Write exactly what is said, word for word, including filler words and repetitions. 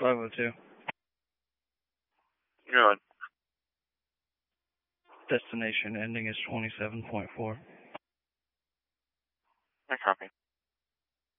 five oh two. Good. Destination ending is twenty-seven point four. I copy.